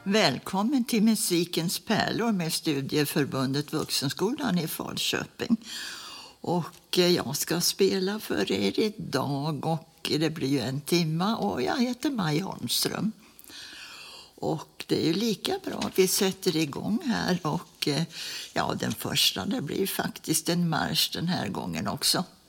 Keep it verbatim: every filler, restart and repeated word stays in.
Välkommen till Musikens pärlor med Studieförbundet Vuxenskolan i Falköping. Och jag ska spela för er idag och det blir ju en timma och jag heter Maj Holmström. Och det är ju lika bra att vi sätter igång här och ja, den första det blir faktiskt en marsch den här gången också.